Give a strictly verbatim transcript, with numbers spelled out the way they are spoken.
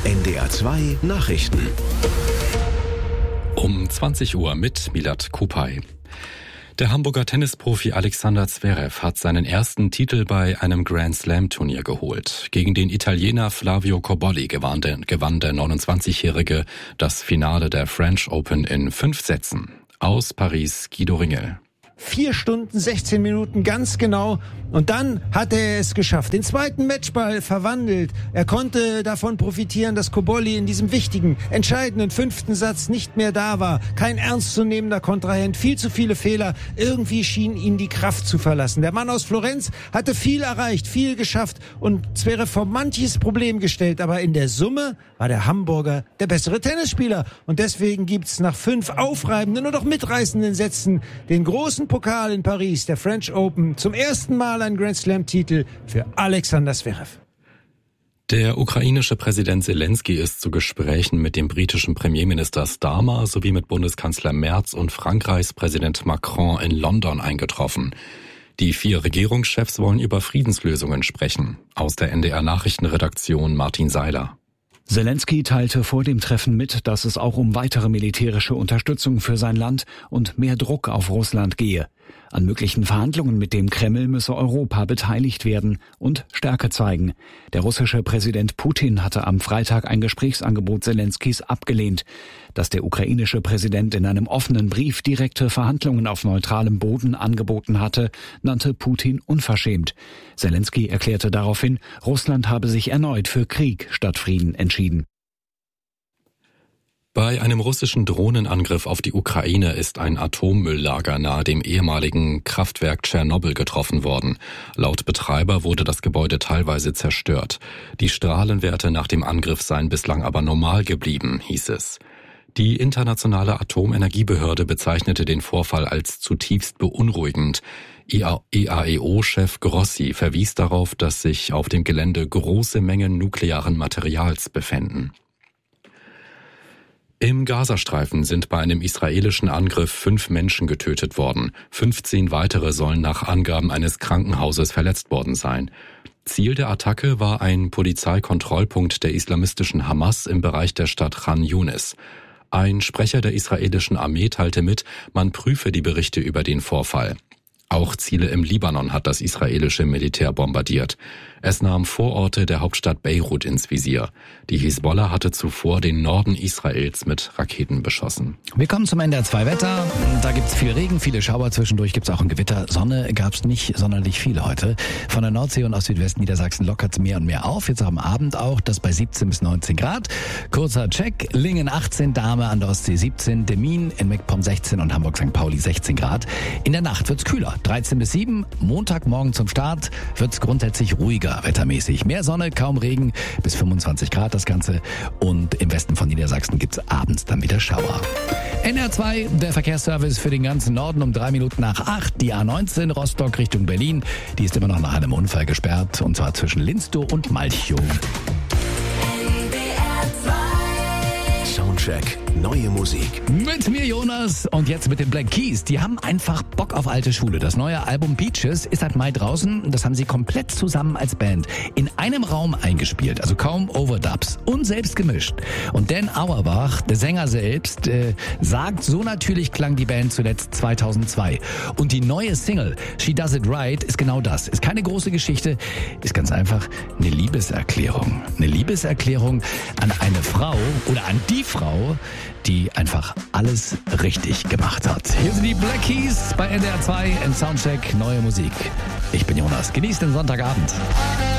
N D R zwei Nachrichten. Um zwanzig Uhr mit Milad Kupay. Der Hamburger Tennisprofi Alexander Zverev hat seinen ersten Titel bei einem Grand-Slam-Turnier geholt. Gegen den Italiener Flavio Cobolli gewann der, gewann der neunundzwanzigjährige das Finale der French Open in fünf Sätzen. Aus Paris Guido Ringel. Vier Stunden, sechzehn Minuten ganz genau. Und dann hat er es geschafft. Den zweiten Matchball verwandelt. Er konnte davon profitieren, dass Cobolli in diesem wichtigen, entscheidenden fünften Satz nicht mehr da war. Kein ernstzunehmender Kontrahent, viel zu viele Fehler. Irgendwie schien ihn die Kraft zu verlassen. Der Mann aus Florenz hatte viel erreicht, viel geschafft und Zverev vor manches Problem gestellt. Aber in der Summe war der Hamburger der bessere Tennisspieler. Und deswegen gibt's nach fünf aufreibenden und auch mitreißenden Sätzen den großen Pokal in Paris, der French Open, zum ersten Mal ein Grand-Slam-Titel für Alexander Zverev. Der ukrainische Präsident Zelensky ist zu Gesprächen mit dem britischen Premierminister Starmer sowie mit Bundeskanzler Merz und Frankreichs Präsident Macron in London eingetroffen. Die vier Regierungschefs wollen über Friedenslösungen sprechen. Aus der N D R-Nachrichtenredaktion Martin Seiler. Zelensky teilte vor dem Treffen mit, dass es auch um weitere militärische Unterstützung für sein Land und mehr Druck auf Russland gehe. An möglichen Verhandlungen mit dem Kreml müsse Europa beteiligt werden und Stärke zeigen. Der russische Präsident Putin hatte am Freitag ein Gesprächsangebot Zelenskys abgelehnt. Dass der ukrainische Präsident in einem offenen Brief direkte Verhandlungen auf neutralem Boden angeboten hatte, nannte Putin unverschämt. Zelensky erklärte daraufhin, Russland habe sich erneut für Krieg statt Frieden entschieden. Bei einem russischen Drohnenangriff auf die Ukraine ist ein Atommülllager nahe dem ehemaligen Kraftwerk Tschernobyl getroffen worden. Laut Betreiber wurde das Gebäude teilweise zerstört. Die Strahlenwerte nach dem Angriff seien bislang aber normal geblieben, hieß es. Die internationale Atomenergiebehörde bezeichnete den Vorfall als zutiefst beunruhigend. E A E O-Chef Grossi verwies darauf, dass sich auf dem Gelände große Mengen nuklearen Materials befänden. Im Gazastreifen sind bei einem israelischen Angriff fünf Menschen getötet worden. fünfzehn weitere sollen nach Angaben eines Krankenhauses verletzt worden sein. Ziel der Attacke war ein Polizeikontrollpunkt der islamistischen Hamas im Bereich der Stadt Khan Yunis. Ein Sprecher der israelischen Armee teilte mit, man prüfe die Berichte über den Vorfall. Auch Ziele im Libanon hat das israelische Militär bombardiert. Es nahm Vororte der Hauptstadt Beirut ins Visier. Die Hisbollah hatte zuvor den Norden Israels mit Raketen beschossen. Wir kommen zum N D R zwei Wetter. Da gibt's viel Regen, viele Schauer. Zwischendurch gibt's auch ein Gewitter. Sonne gab's nicht sonderlich viel heute. Von der Nordsee und aus Südwesten Niedersachsen lockert's mehr und mehr auf. Jetzt am Abend auch, das bei siebzehn bis neunzehn Grad. Kurzer Check. Lingen achtzehn, Dahme an der Ostsee siebzehn, Demmin in MacPom sechzehn und Hamburg Sankt Pauli sechzehn Grad. In der Nacht wird's kühler. dreizehn bis sieben. Montagmorgen zum Start wird's grundsätzlich ruhiger wettermäßig. Mehr Sonne, kaum Regen, bis fünfundzwanzig Grad das Ganze. Und im Westen von Niedersachsen gibt's abends dann wieder Schauer. N R zwei, der Verkehrsservice für den ganzen Norden um drei Minuten nach acht. Die A neunzehn Rostock Richtung Berlin, die ist immer noch nach einem Unfall gesperrt. Und zwar zwischen Linstow und Malchow. Soundcheck, neue Musik. Mit mir Jonas und jetzt mit den Black Keys. Die haben einfach Bock auf alte Schule. Das neue Album Peaches ist seit Mai draußen. Das haben sie komplett zusammen als Band in einem Raum eingespielt. Also kaum Overdubs und selbst gemischt. Und Dan Auerbach, der Sänger selbst, äh, sagt, so natürlich klang die Band zuletzt zweitausendzwei. Und die neue Single She Does It Right ist genau das. Ist keine große Geschichte, ist ganz einfach eine Liebeserklärung. Eine Liebeserklärung an eine Frau oder an die Frau, die einfach alles richtig gemacht hat. Hier sind die Black Keys bei N D R zwei in Soundcheck, neue Musik. Ich bin Jonas. Genießt den Sonntagabend.